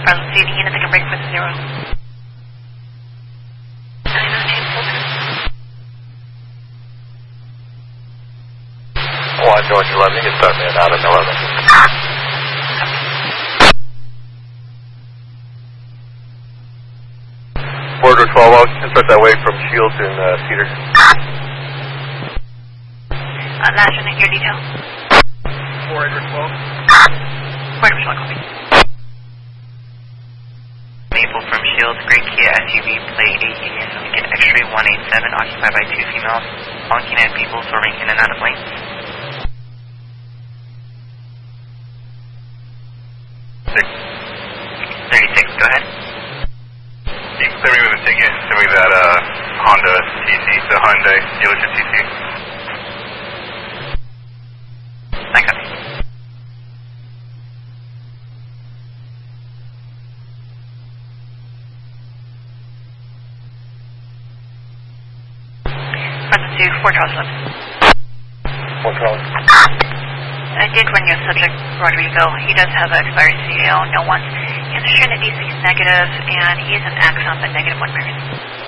Present seating unit, they can break for the 0. 1 George 11, you can start me out at 11. Border 12, I'll start that way from Shields and Cedar. National gear detail. 4 Edward 12. 4 Edward 12, copy. Maple from Shields, Great Kia SUV, plate 8 Union, Lincoln X-ray 187, occupied by 2 females, honking at people swerving in and out of lanes. 36, go ahead. You can send me with a ticket, send me that Honda TC, the Hyundai dealership TC. I copy. Present to 4 Charles 11. 4 Charles. I did run your subject, Rodrigo. He does have an expired CDL, no ones. He has a Trinity 6 negative, and he is an Axon, but -1 variant.